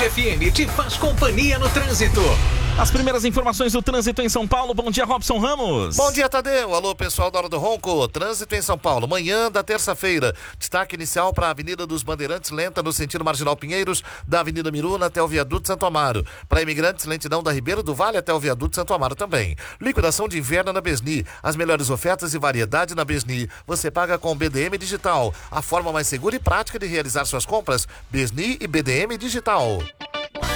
Band FM te faz companhia no trânsito. As primeiras informações do trânsito em São Paulo. Bom dia, Robson Ramos. Bom dia, Tadeu. Alô, pessoal da Hora do Ronco. Trânsito em São Paulo. Manhã da terça-feira. Destaque inicial para a Avenida dos Bandeirantes, lenta no sentido Marginal Pinheiros, da Avenida Miruna até o Viaduto Santo Amaro. Para imigrantes, lentidão da Ribeiro do Vale até o Viaduto Santo Amaro também. Liquidação de inverno na Besni. As melhores ofertas e variedade na Besni. Você paga com BDM Digital. A forma mais segura e prática de realizar suas compras. Besni e BDM Digital.